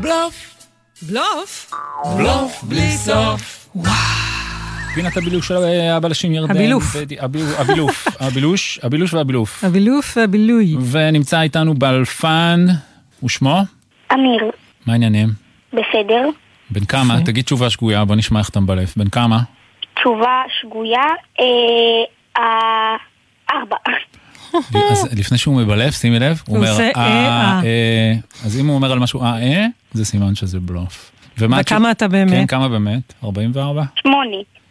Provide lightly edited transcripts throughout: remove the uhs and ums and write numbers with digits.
בלוף, בלוף? בלוף בלי סוף. פינת הבילוש של הבלשים ירדן. הבילוף. הבילוש והבילוף. הבילוף והבילוי. ונמצא איתנו בלפן, ושמו? אמיר. מה העניינים? בסדר. בן כמה? תגיד תשובה שגויה, בוא נשמע איך אתה מבלף. בן כמה? תשובה שגויה, 4. אז לפני שהוא מבלף, שימי לב, הוא אומר, אז אם הוא אומר על משהו, זה סימן שזה בלוף. וכמה אתה באמת? כן, כמה באמת? 44? 8.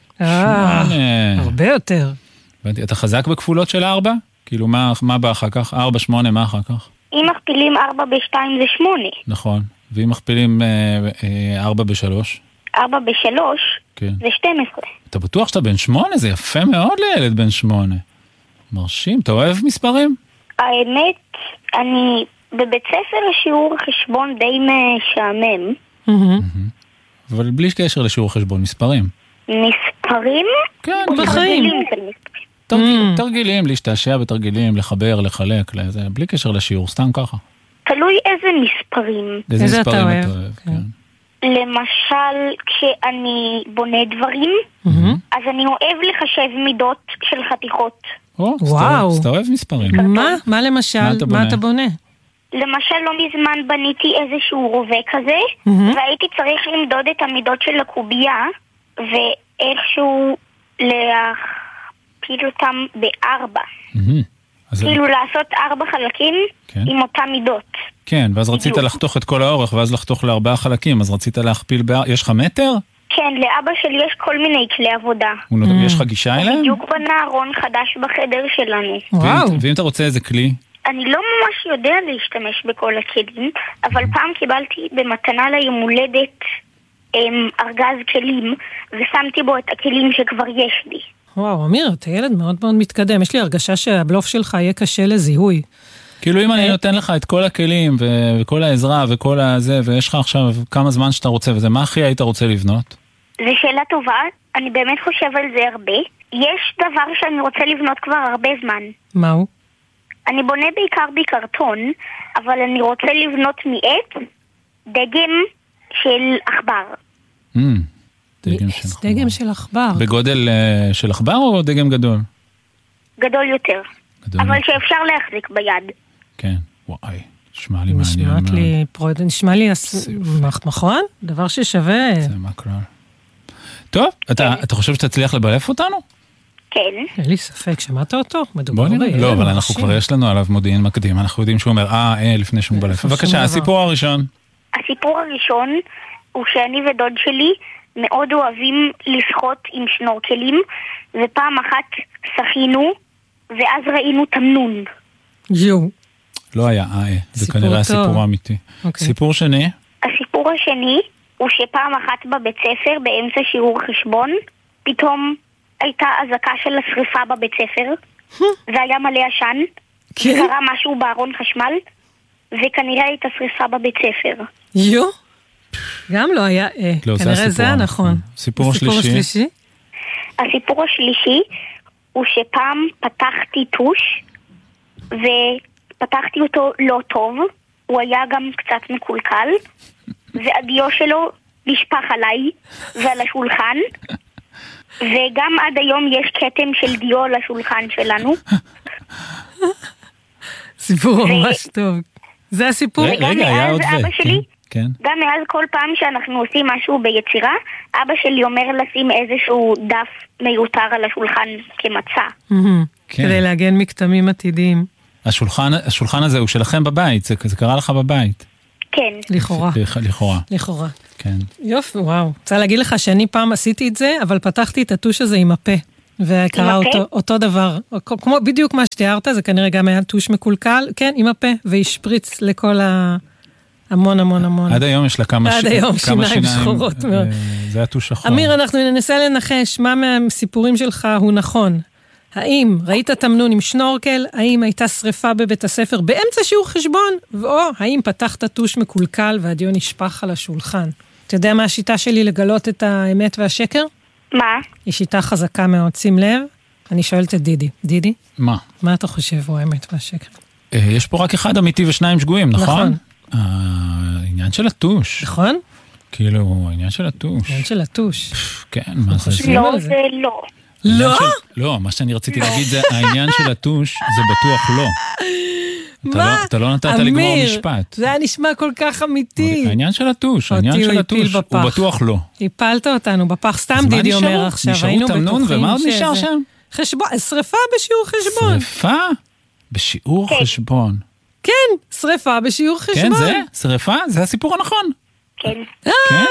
הרבה יותר. אתה חזק בכפולות של 4? כאילו, מה בא אחר כך? 4, 8, מה אחר כך? אם מכפילים 4 ב-2 זה 8. נכון. ואם מכפילים 4 ב-3? 4 ב-3 זה 12. אתה בטוח שאתה בן 8? זה יפה מאוד לילד בן 8. מרשים. אתה אוהב מספרים? האמת, אני בבית ספר שיעור חשבון די משעמם. אבל בלי קשר לשיעור חשבון, מספרים. מספרים? כן, בחיים. תרגילים, להשתעשע בתרגילים, לחבר, לחלק, בלי קשר לשיעור, סתם ככה. תלוי איזה מספרים. איזה מספרים אתה אוהב, כן. למשל, כשאני בונה דברים, אז אני אוהב לחשב מידות של חתיכות. וואו. אז אתה אוהב מספרים. מה למשל? מה אתה בונה? למשל, לא מזמן בניתי איזשהו רובה כזה, והייתי צריך למדוד את המידות של הקובייה, ואיכשהו להכפיל אותם ב4. כאילו לעשות 4 חלקים עם אותם מידות. כן, ואז רצית לחתוך את כל האורך, ואז לחתוך ל4 חלקים, אז רצית להכפיל יש לך מטר? כן, לאבא שלי יש כל מיני כלי עבודה. יש לך גישה אליהם? בדיוק בנה ארון חדש בחדר שלנו. ואם אתה רוצה איזה כלי? אני לא ממש יודע להשתמש בכל הכלים, אבל פעם קיבלתי במתנה ליום הולדת ארגז כלים, ושמתי בו את הכלים שכבר יש לי. וואו, אמיר, אתה ילד מאוד מאוד מתקדם. יש לי הרגשה שהבלוף שלך יהיה קשה לזיהוי. כאילו אם אני נותן לך את כל הכלים וכל העזרה וכל הזה, ויש לך עכשיו כמה זמן שאתה רוצה, וזה מה הכי היית רוצה לבנות? זו שאלה טובה, אני באמת חושב על זה הרבה. יש דבר שאני רוצה לבנות כבר הרבה זמן. מהו? אני בונה בעיקר בקרטון, אבל אני רוצה לבנות מעט דגם של עכבר. דגם של עכבר. בגודל של עכבר או דגם גדול? גדול יותר. אבל שאפשר להחזיק ביד. כן, וואי, נשמע לי מעניין. נשמע לי, נכון? דבר ששווה. זה מה כלל. טוב, אתה חושב שתצליח לבלף אותנו? כן. אין לי ספק, שמעת אותו? בוא נראה. לא, אבל אנחנו כבר יש לנו עליו מודיעין מקדים, אנחנו יודעים שהוא אומר, לפני שהוא מבלף. בבקשה, הסיפור הראשון. הסיפור הראשון הוא שאני ודוד שלי מאוד אוהבים לשחות עם שנורקלים, ופעם אחת שחינו, ואז ראינו תמנון. לא היה, זה כנראה הסיפור האמיתי. סיפור שני? הסיפור השני הוא שפעם אחת בבית ספר, באמצע שיעור חשבון, פתאום הייתה אזעקה של השריפה בבית ספר, והיה מלא עשן, וקרה משהו בארון חשמל, וכנראה הייתה שריפה בבית ספר. גם לא היה, כנראה זה נכון. סיפור שלישי? הסיפור השלישי הוא שפעם פתחתי טוש, ופתחתי אותו לא טוב, הוא היה גם קצת מקולקל, והדיו שלו נשפך עליי ועל השולחן, וגם עד היום יש קטם של דיו על השולחן שלנו. סיפור ממש טוב. זה הסיפור. רגע, היה עוד אבא שלי, גם מאז כל פעם שאנחנו עושים משהו ביצירה, אבא שלי אומר לשים איזשהו דף מיותר על השולחן כמצע. כדי להגן מקטמים עתידיים. השולחן הזה הוא שלכם בבית, זה קרה לך בבית. כן. לכאורה. כן. יופי, וואו. רוצה להגיד לך שאני פעם עשיתי את זה, אבל פתחתי את הטוש הזה עם הפה. וקרה אותו דבר. כמו בדיוק מה שתיארת, זה כנראה גם היה טוש מקולקל, כן, עם הפה, והשפריץ לכל המון. עד היום יש לה כמה שיניים שחורות מאוד. זה היה טוש שחור. אמיר, אנחנו ננסה לנחש מה מהסיפורים שלך הוא נכון. האם ראית תמנון עם שנורקל? האם הייתה שריפה בבית הספר באמצע שיעור חשבון? או האם פתחת טוש מקולקל והדיו נשפך על השולחן? אתה יודע מה השיטה שלי לגלות את האמת והשקר? מה? היא שיטה חזקה מאוד, שים לב. אני שואלת את דידי. דידי? מה? מה אתה חושב הוא האמת והשקר? יש פה רק אחד אמיתי ושניים שגויים, נכון? העניין של הטוש. נכון? כאילו, העניין של הטוש. העניין של הטוש. כן, מה זה? לא, זה לא. לא? לא, מה שאני רציתי להגיד זה, העניין של הטוש זה בטוח לא. מה? אתה לא נתת לגמור משפט. זה היה נשמע כל כך אמיתי. העניין של הטוש, העניין של הטוש, הוא בטוח לא. הפלת אותנו בפח, סתם דידי אומר עכשיו. נשארו תמנון, ומה עוד נשאר שם? חשבון, שריפה בשיעור חשבון. שריפה? בשיעור חשבון. כן, שריפה בשיעור חשבון. כן, זה? שריפה? זה הסיפור הנכון. כן. כן?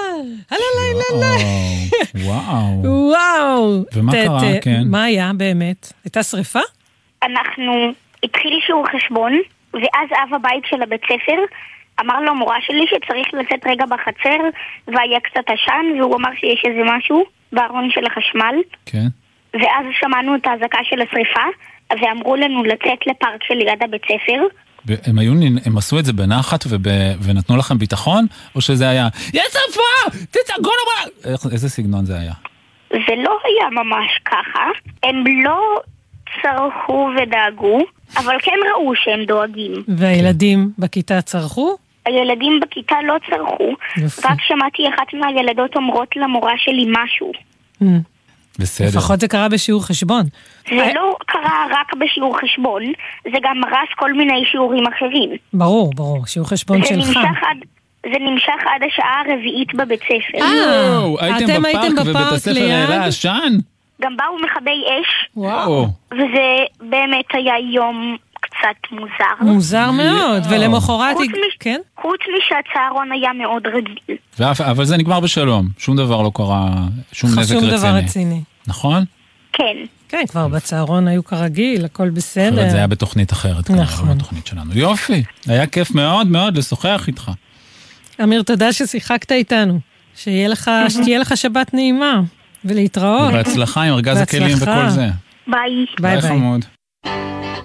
וואו. ומה קרה, כן? מה היה באמת? הייתה שריפה? אנחנו התחיל שיעור חשבון, ואז אב הבית של הבית ספר אמר לו מורה שלי שצריך לצאת רגע בחצר, והיה קצת עשן, והוא אמר שיש איזה משהו בארון של החשמל. כן. ואז שמענו את ההזעקה של השריפה, ואמרו לנו לצאת לפארק שליד הבית ספר. הם עשו את זה בנחת ונתנו לכם ביטחון? או שזה היה, יש שריפה! תצעקו לו! איזה סגנון זה היה? זה לא היה ממש ככה. הם לא צרחו ודאגו, אבל כן ראו שהם דואגים. והילדים בכיתה צרחו? הילדים בכיתה לא צרחו. רק שמעתי אחת מהילדות אומרות למורה שלי משהו. בסדר. לפחות זה קרה בשיעור חשבון. זה לא קרה רק בשיעור חשבון, זה גם רס כל מיני שיעורים אחרים. ברור, שיעור חשבון שלך. זה נמשך עד השעה הרביעית בבית ספר. הייתם בפארק ובית הספר העלה עשן? גם באו מכבי אש. וואו. וזה באמת היה יום קצת מוזר. מוזר מאוד, ולמחרת... כן? חוץ משהצהרון היה מאוד רגיל. אבל זה נגמר בשלום, שום דבר לא קרה, שום נזק רציני. שום דבר רציני. נכון? כן. כן, כבר בצהרון היו כרגיל, הכל בסדר. אחרת זה היה בתוכנית אחרת, נכון. בתוכנית שלנו. יופי, היה כיף מאוד מאוד לשוחח איתך. אמיר, תודה ששיחקת איתנו. שתהיה לך שבת נעימה, ולהתראות. ובהצלחה עם ארגז הכלים וכל זה. ביי. ביי. חמוד.